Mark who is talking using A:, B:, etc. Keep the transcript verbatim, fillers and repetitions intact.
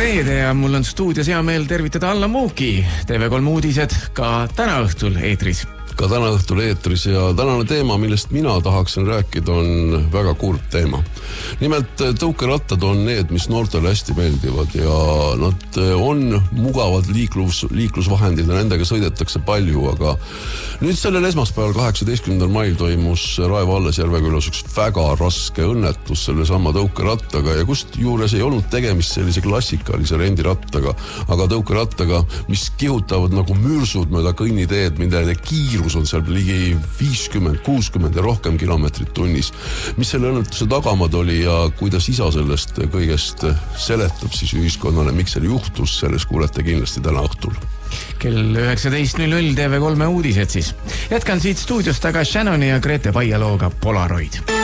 A: reede ja mul on stuudios hea meel tervitada Allan Muuki. T V kolm uudised ka täna õhtul eetris.
B: Ka täna õhtul eetris ja tänane teema, millest mina tahaksin rääkida, on väga kurb teema. Nimelt tõukerattad on need, mis noortele hästi meeldivad ja nad on mugavad liiklus, liiklusvahendid ja nendega sõidetakse palju, aga nüüd sellel esmaspäeval kaheksateistkümnendal mail toimus Raevo Allesjärve külas üks väga raske õnnetus selle sama tõukerattaga ja kust juures ei olnud tegemist sellise klassikalise rendirattaga, aga tõukerattaga, mis kihutavad nagu mürsud mööda kõnniteed, mida kiirus on seal ligi viiskümmend, kuuskümmend ja rohkem kilomeetrit tunnis. Mis selle õnnetuse tagamad oli ja kuidas isa sellest kõigest seletab siis ühiskonnale, miks see juhtus, selles kuulete kindlasti täna õhtul.
A: Kell üheksateist null null T V kolm uudised siis. Jätkan siit stuudiost aga Shannoni ja Grete Paia looga Polaroid.